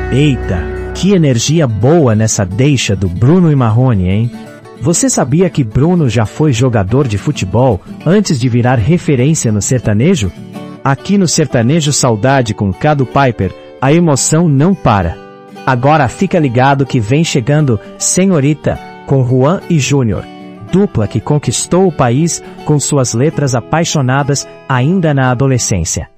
Eita, que energia boa nessa deixa do Bruno e Marrone, hein? Você sabia que Bruno já foi jogador de futebol antes de virar referência no sertanejo? Aqui no Sertanejo Saudade com Cadu Piper, a emoção não para. Agora fica ligado que vem chegando Senhorita, com Juan e Júnior, dupla que conquistou o país com suas letras apaixonadas ainda na adolescência.